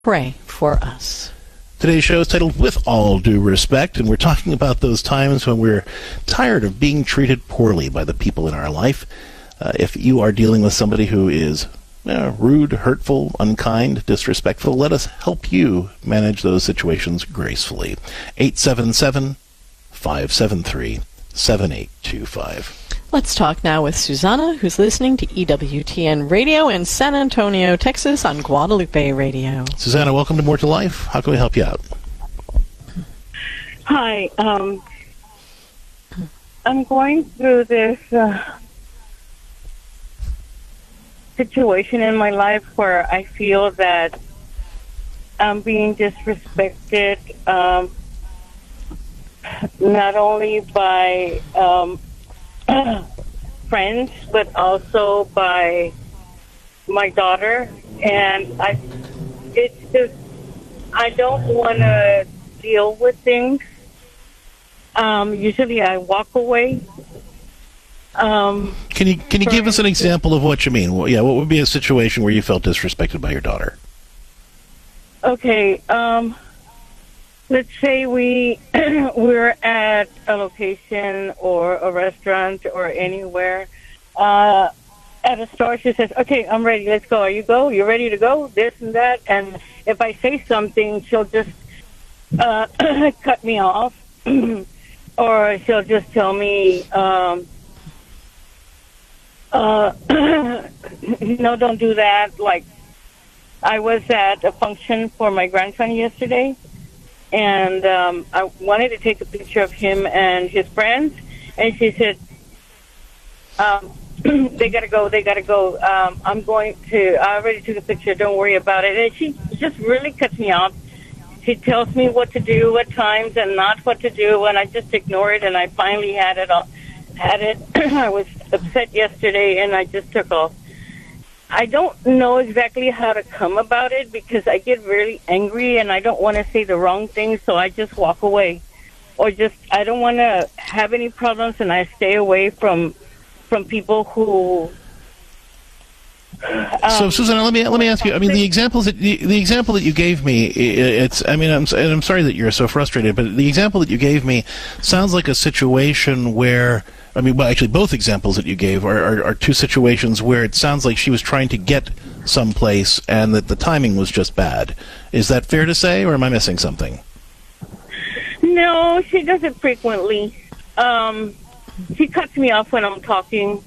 pray for us. Today's show is titled With All Due Respect, and we're talking about those times when we're tired of being treated poorly by the people in our life. If you are dealing with somebody who is rude, hurtful, unkind, disrespectful, let us help you manage those situations gracefully. 877-573-7825. Let's talk now with Susanna, who's listening to EWTN Radio in San Antonio, Texas on Guadalupe Radio. Susanna, welcome to More to Life. How can we help you out? Hi. I'm going through this situation in my life where I feel that I'm being disrespected, not only by friends, but also by my daughter, and I don't want to deal with things. Usually I walk away. Can you give us an example of what you mean? Well, what would be a situation where you felt disrespected by your daughter? Okay, let's say we're at a location or a restaurant or anywhere. At a store, she says, "Okay, I'm ready. Let's go. Are you go? You ready to go?" This and that. And if I say something, she'll just cut me off, or she'll just tell me, "No, don't do that." Like, I was at a function for my grandson yesterday, and I wanted to take a picture of him and his friends, and she said, they gotta go. I already took a picture, don't worry about it. And she just really cuts me off. She tells me what to do at times and not what to do, and I just ignore it, and I finally had it. I was upset yesterday, and I just took off. I don't know exactly how to come about it because I get really angry and I don't want to say the wrong thing, so I just walk away. Or I don't want to have any problems, and I stay away from people who... So, Susanna, let me ask you. I mean, the example that you gave me, I'm sorry that you're so frustrated, but the example that you gave me sounds like a situation where, actually, both examples that you gave are two situations where it sounds like she was trying to get someplace and that the timing was just bad. Is that fair to say, or am I missing something? No, she does it frequently. She cuts me off when I'm talking.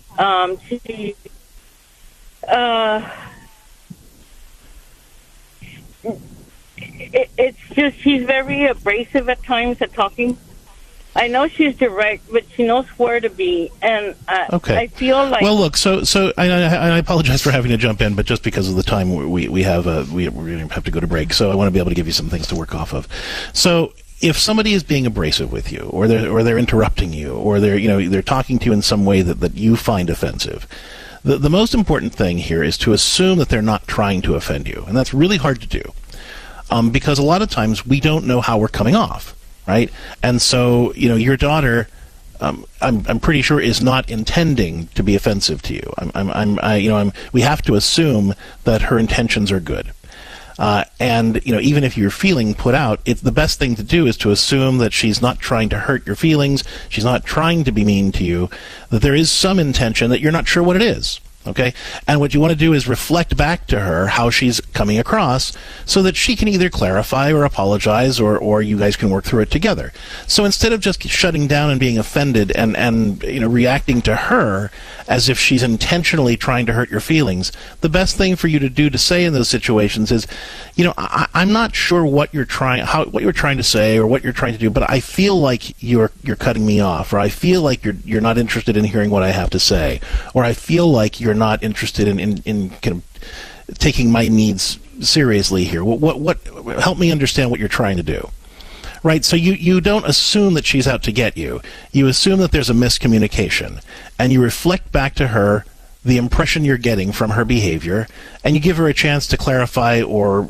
It's just she's very abrasive at times at talking. I know she's direct, but she knows where to be, and I feel like... Well, look, so I apologize for having to jump in, but just because of the time we're going to have to go to break, so I want to be able to give you some things to work off of. So if somebody is being abrasive with you, or they're interrupting you, or they're talking to you in some way that you find offensive, the most important thing here is to assume that they're not trying to offend you, and that's really hard to do, because a lot of times we don't know how we're coming off. Right, and so your daughter, I'm pretty sure, is not intending to be offensive to you. We have to assume that her intentions are good, and even if you're feeling put out, the best thing to do is to assume that she's not trying to hurt your feelings. She's not trying to be mean to you. That there is some intention that you're not sure what it is. Okay, and what you want to do is reflect back to her how she's coming across so that she can either clarify or apologize, or you guys can work through it together. So instead of just shutting down and being offended and reacting to her as if she's intentionally trying to hurt your feelings, the best thing for you to do to say in those situations is, I'm not sure what you're trying to say or what you're trying to do, but I feel like you're cutting me off, or I feel like you're not interested in hearing what I have to say, or I feel like you're not interested in kind of taking my needs seriously here. What help me understand what you're trying to do. Right, so you don't assume that she's out to get you. You assume that there's a miscommunication, and you reflect back to her the impression you're getting from her behavior, and you give her a chance to clarify or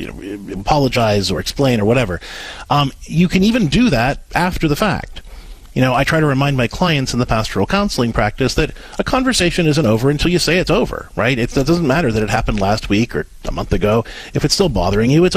apologize or explain or whatever. You can even do that after the fact. I try to remind my clients in the pastoral counseling practice that a conversation isn't over until you say it's over, right? It doesn't matter that it happened last week or a month ago. If it's still bothering you, it's